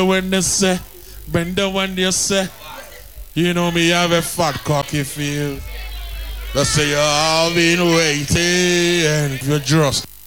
Brenda when they say, Brenda when you say, you know me have a fat cocky feel. They say you all been waiting, you just